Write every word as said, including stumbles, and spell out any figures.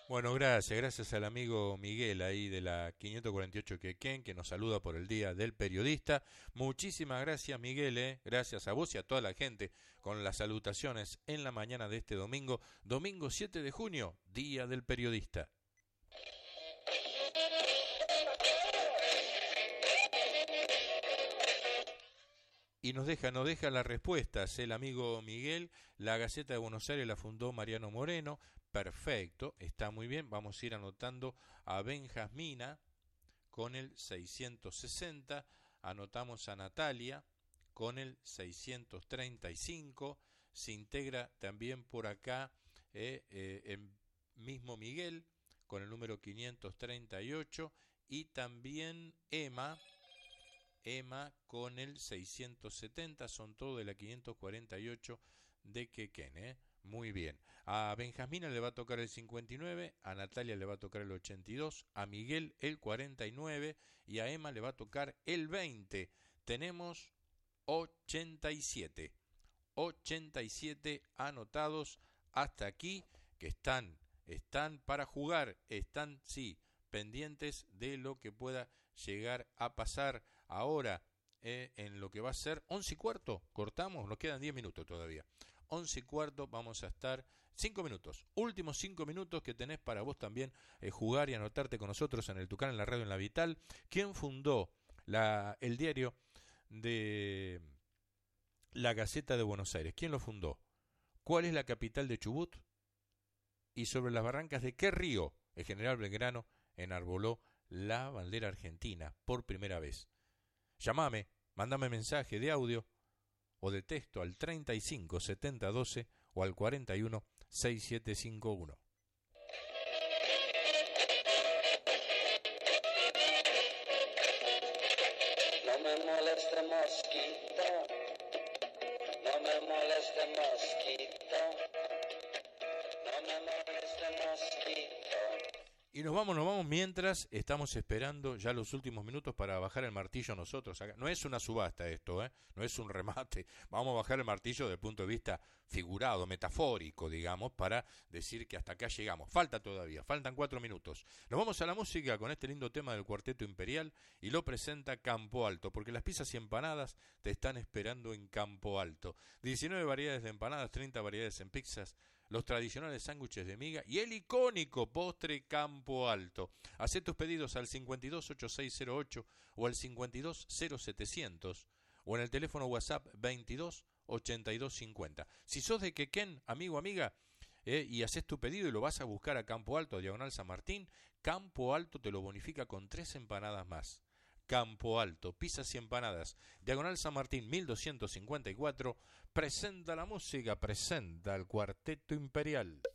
Bueno, gracias, gracias al amigo Miguel ahí de la quinientos cuarenta y ocho Quequén que nos saluda por el Día del Periodista. Muchísimas gracias, Miguel, eh. Gracias a vos y a toda la gente con las salutaciones en la mañana de este domingo, domingo siete de junio, Día del Periodista. Y nos deja, nos deja las respuestas el amigo Miguel. La Gaceta de Buenos Aires la fundó Mariano Moreno. Perfecto, está muy bien. Vamos a ir anotando a Benjamina con el seiscientos sesenta. Anotamos a Natalia con el seiscientos treinta y cinco. Se integra también por acá eh, eh, el mismo Miguel con el número quinientos treinta y ocho. Y también Emma. Emma con el seiscientos setenta, son todos de la quinientos cuarenta y ocho de Quequén, ¿eh? Muy bien. A Benjamina le va a tocar el cincuenta y nueve, a Natalia le va a tocar el ochenta y dos, a Miguel el cuarenta y nueve y a Emma le va a tocar el veinte. Tenemos ochenta y siete. ochenta y siete anotados hasta aquí que están, están para jugar, están, sí, pendientes de lo que pueda llegar a pasar ahora eh, en lo que va a ser once y cuarto. Cortamos, nos quedan diez minutos todavía. Once y cuarto vamos a estar cinco minutos. Últimos cinco minutos que tenés para vos también eh, jugar y anotarte con nosotros en el Tucán, en la radio, en la Vital. ¿Quién fundó la, el diario de la Gaceta de Buenos Aires? ¿Quién lo fundó? ¿Cuál es la capital de Chubut? ¿Y sobre las barrancas de qué río el general Belgrano enarboló la bandera argentina por primera vez? Llámame, mándame mensaje de audio o de texto al treinta y cinco setenta doce o al cuarenta y uno sesenta y siete cincuenta y uno. No me moleste mosquito, no me moleste mosquito, no me moleste mosquito. Y nos vamos, nos vamos mientras estamos esperando ya los últimos minutos para bajar el martillo nosotros. Acá. No es una subasta esto, ¿eh? No es un remate. Vamos a bajar el martillo desde el punto de vista figurado, metafórico, digamos, para decir que hasta acá llegamos. Falta todavía, faltan cuatro minutos. Nos vamos a la música con este lindo tema del Cuarteto Imperial y lo presenta Campo Alto, porque las pizzas y empanadas te están esperando en Campo Alto. diecinueve variedades de empanadas, treinta variedades en pizzas, los tradicionales sándwiches de miga y el icónico postre Campo Alto. Hacé tus pedidos al cincuenta y dos ochenta y seis cero ocho o al cincuenta y dos cero setecientos o en el teléfono WhatsApp veintidós ochenta y dos cincuenta. Si sos de Quequén, amigo, amiga, eh, y haces tu pedido y lo vas a buscar a Campo Alto, a Diagonal San Martín, Campo Alto te lo bonifica con tres empanadas más. Campo Alto, pizzas y empanadas, Diagonal San Martín mil doscientos cincuenta y cuatro, presenta la música, presenta el Cuarteto Imperial.